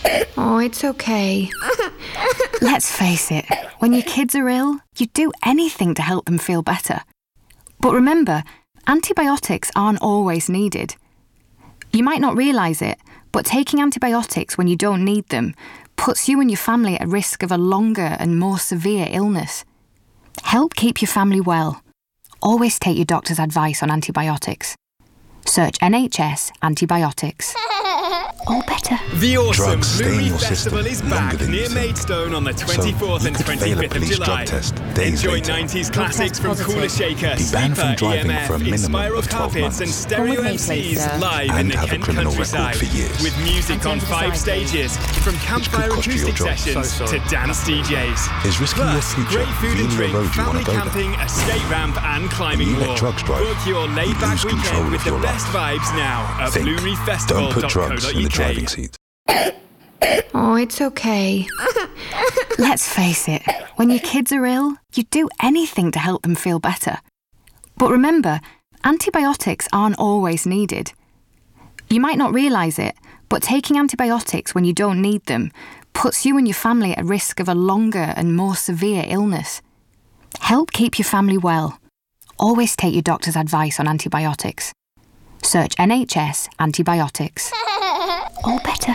Oh, it's okay. Let's face it, when your kids are ill, you'd do anything to help them feel better. But remember, antibiotics aren't always needed. You might not realise it, but taking antibiotics when you don't need them puts you and your family at risk of a longer and more severe illness. Help keep your family well. Always take your doctor's advice on antibiotics. Search NHS antibiotics. All better. The awesome Drugs stay in Blu-ray your Festival system is back longer than near you think. Maidstone on the So 24th you and could fail a 25th of police July. drug test days Enjoy later. 90s classics from Positive. Cooler Shaker, Be banned from Sleeper, driving EMF, for a minimum Inspiral of 12 Carpets and months. Stereo Come with me, MCs please, sir. live in And the have a Kent criminal record countryside. for years. With music on And 5 to the side, stages, from campfire cost you your acoustic job. sessions to dance DJs. Is risking your Plus, future great food and really a drink, road you family want to go down? camping, escape ramp and climbing When you let wall. drugs drive, Book your you laid-back lose control weekend with of the your best life. vibes now at Think. Don't put drugs in the driving bluereefestival.co.uk. seat. Oh, it's okay. Let's face it, when your kids are ill, you'd do anything to help them feel better. But remember, antibiotics aren't always needed. You might not realise it, but taking antibiotics when you don't need them puts you and your family at risk of a longer and more severe illness. Help keep your family well. Always take your doctor's advice on antibiotics. Search NHS antibiotics. All better.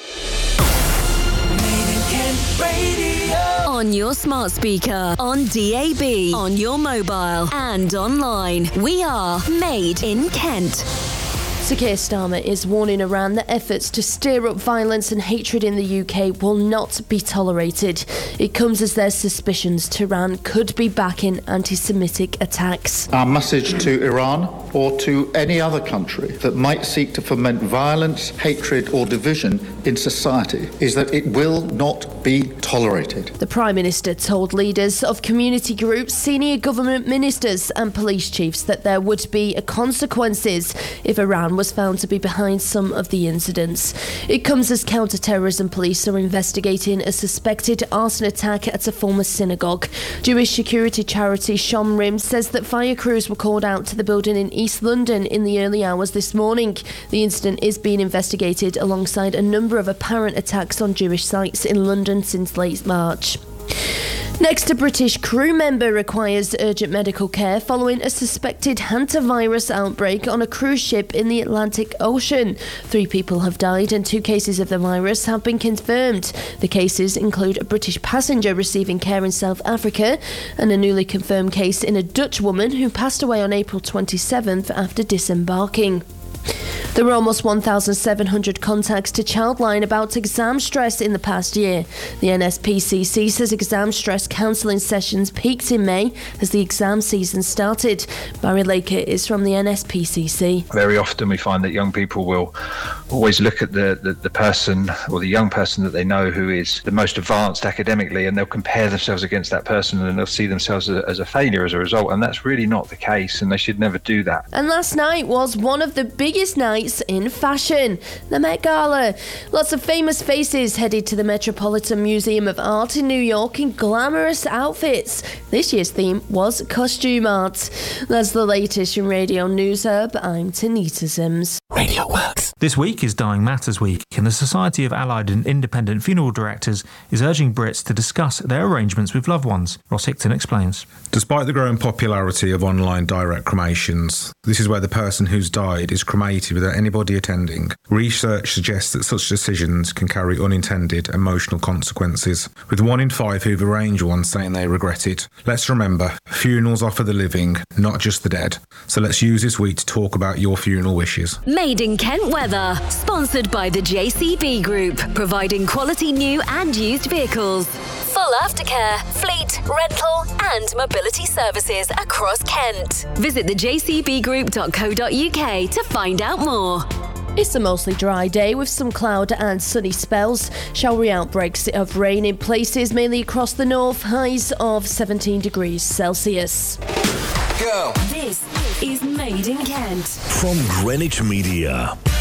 On your smart speaker, on DAB, on your mobile, and online. We are Made in Kent. Sir Keir Starmer is warning Iran that efforts to stir up violence and hatred in the UK will not be tolerated. It comes as there's suspicions Tehran could be backing anti-Semitic attacks. Our message to Iran or to any other country that might seek to foment violence, hatred or division in society is that it will not be tolerated. The Prime Minister told leaders of community groups, senior government ministers and police chiefs that there would be consequences if Iran was found to be behind some of the incidents. It comes as counter-terrorism police are investigating a suspected arson attack at a former synagogue. Jewish security charity Shomrim says that fire crews were called out to the building in East London in the early hours this morning. The incident is being investigated alongside a number of apparent attacks on Jewish sites in London since late March. Next, a British crew member requires urgent medical care following a suspected hantavirus outbreak on a cruise ship in the Atlantic Ocean. 3 people have died and 2 cases of the virus have been confirmed. The cases include a British passenger receiving care in South Africa and a newly confirmed case in a Dutch woman who passed away on April 27th after disembarking. There were almost 1,700 contacts to Childline about exam stress in the past year. The NSPCC says exam stress counselling sessions peaked in May as the exam season started. Barry Laker is from the NSPCC. Very often we find that young people will always look at the person or the young person that they know who is the most advanced academically, and they'll compare themselves against that person and they'll see themselves as a failure as a result, and that's really not the case, and they should never do that. And last night was one of the biggest nights in fashion, the Met Gala. Lots of famous faces headed to the Metropolitan Museum of Art in New York in glamorous outfits. This year's theme was costume art. That's the latest from Radio News Hub. I'm Tanita Sims. Radio works. This week is Dying Matters Week, and the Society of Allied and Independent Funeral Directors is urging Brits to discuss their arrangements with loved ones. Ross Hickton explains. Despite the growing popularity of online direct cremations, this is where the person who's died is cremated without anybody attending. Research suggests that such decisions can carry unintended emotional consequences, with 1 in 5 who've arranged one saying they regret it. Let's remember, funerals are for the living, not just the dead. So let's use this week to talk about your funeral wishes. Made in Kent weather, sponsored by the JCB Group, providing quality new and used vehicles. Full aftercare, fleet, rental and mobility services across Kent. Visit thejcbgroup.co.uk to find out more. It's a mostly dry day with some cloud and sunny spells. Showery outbreaks of rain in places, mainly across the north, highs of 17 degrees Celsius. Go. This is Made in Kent. From Greenwich Media.